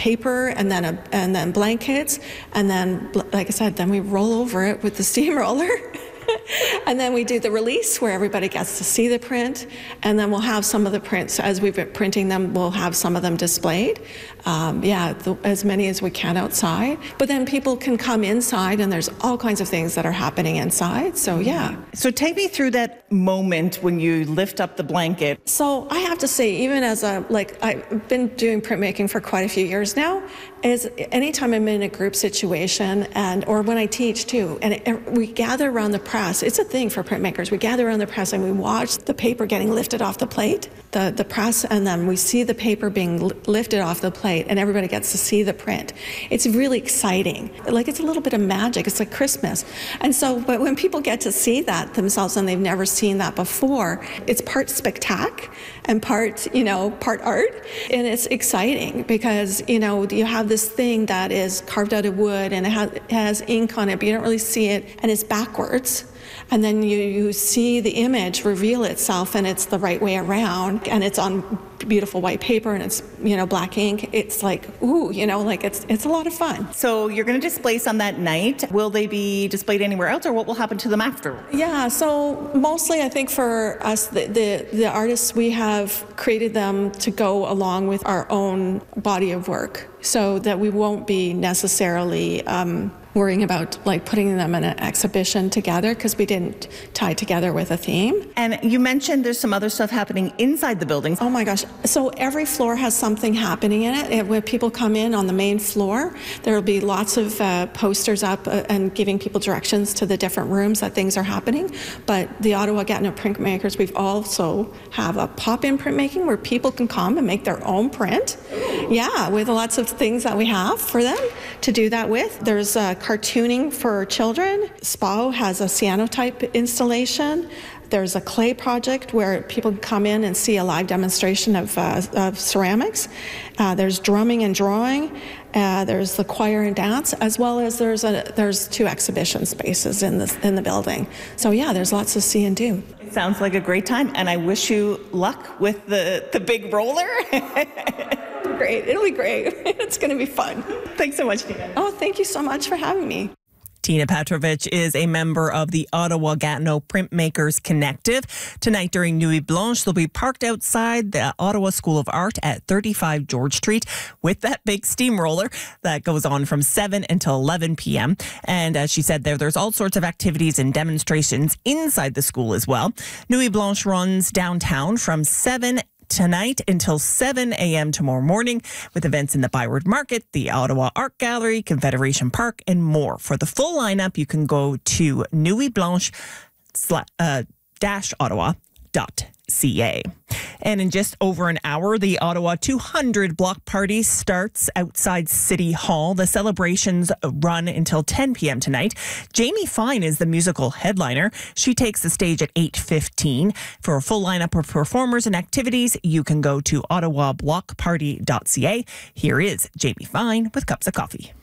paper and then blankets, and then, like I said, then we roll over it with the steamroller. And then we do the release where everybody gets to see the print, and then we'll have some of the prints, as we've been printing them, we'll have some of them displayed. As many as we can outside. But then people can come inside, and there's all kinds of things that are happening inside. So, yeah. So take me through that moment when you lift up the blanket. So I have to say, even as I've been doing printmaking for quite a few years now, is anytime I'm in a group situation, or when I teach too, and we gather around the press. It's a thing for printmakers. We gather around the press and we watch the paper getting lifted off the plate, the press, and then we see the paper being lifted off the plate, and everybody gets to see the print. It's really exciting. Like, it's a little bit of magic. It's like Christmas. And so, but when people get to see that themselves and they've never seen that before, it's part spectacle and part art, and it's exciting because, you have this thing that is carved out of wood and it has ink on it, but you don't really see it, and it's backwards. And then you see the image reveal itself, and it's the right way around, and it's on beautiful white paper, and it's, black ink. It's like, ooh, it's a lot of fun. So you're going to display some that night. Will they be displayed anywhere else, or what will happen to them after? Yeah, so mostly I think for us, the artists, we have created them to go along with our own body of work, so that we won't be necessarily worrying about putting them in an exhibition together, because we didn't tie together with a theme. And you mentioned there's some other stuff happening inside the building. Oh my gosh. So every floor has something happening in it. When people come in on the main floor, there will be lots of posters up and giving people directions to the different rooms that things are happening. But the Ottawa Gatineau Printmakers, we've also have a pop-in printmaking where people can come and make their own print. Yeah, with lots of things that we have for them to do that with. There's cartooning for children. SPO has a cyanotype installation. There's a clay project where people can come in and see a live demonstration of ceramics. There's drumming and drawing. There's the choir and dance, as well as there's 2 exhibition spaces in the building. So yeah, there's lots to see and do. It sounds like a great time, and I wish you luck with the big roller. Great. It'll be great. It's going to be fun. Thanks so much, Tina. Oh, thank you so much for having me. Tina Petrovich is a member of the Ottawa Gatineau Printmakers Connective. Tonight during Nuit Blanche, they'll be parked outside the Ottawa School of Art at 35 George Street with that big steamroller that goes on from 7 until 11 p.m. And as she said there's all sorts of activities and demonstrations inside the school as well. Nuit Blanche runs downtown from 7 tonight until 7 a.m. tomorrow morning, with events in the Byward Market, the Ottawa Art Gallery, Confederation Park, and more. For the full lineup, you can go to nuitblanche-ottawa.ca. And in just over an hour, the Ottawa 200 block party starts outside City Hall. The celebrations run until 10 p.m. tonight. Jamie Fine is the musical headliner. She takes the stage at 8:15. For a full lineup of performers and activities, you can go to ottawablockparty.ca. Here is Jamie Fine with Cups of Coffee.